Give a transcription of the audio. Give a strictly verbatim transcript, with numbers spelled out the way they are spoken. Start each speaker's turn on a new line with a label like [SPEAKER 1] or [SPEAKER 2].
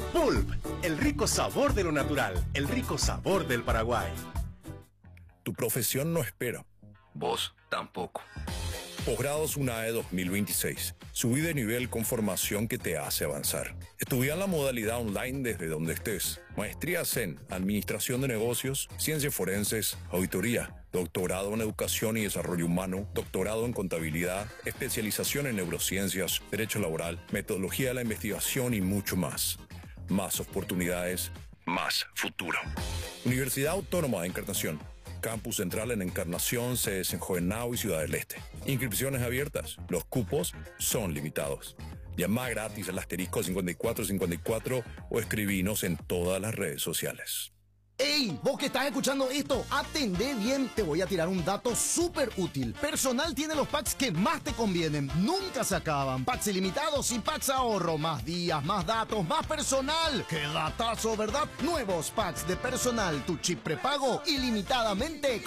[SPEAKER 1] Pulp, el rico sabor de lo natural, el rico sabor del Paraguay.
[SPEAKER 2] Tu profesión no espera.
[SPEAKER 3] Vos tampoco.
[SPEAKER 2] Posgrados UNAE dos mil veintiséis. Subí de nivel con formación que te hace avanzar. Estudia en la modalidad online desde donde estés. Maestrías en Administración de Negocios, Ciencias Forenses, Auditoría, Doctorado en Educación y Desarrollo Humano, Doctorado en Contabilidad, Especialización en Neurociencias, Derecho Laboral, Metodología de la Investigación y mucho más. Más oportunidades, más futuro. Universidad Autónoma de Encarnación. Campus Central en Encarnación, sedes en Jovenao y Ciudad del Este. Inscripciones abiertas. Los cupos son limitados. Llama gratis al asterisco cincuenta y cuatro cincuenta y cuatro o escribinos en todas las redes sociales.
[SPEAKER 4] ¡Ey! Vos que estás escuchando esto, atendé bien, te voy a tirar un dato súper útil. Personal tiene los packs que más te convienen, nunca se acaban. Packs ilimitados y packs ahorro, más días, más datos, más personal. ¡Qué datazo!, ¿verdad? Nuevos packs de Personal, tu chip prepago ilimitadamente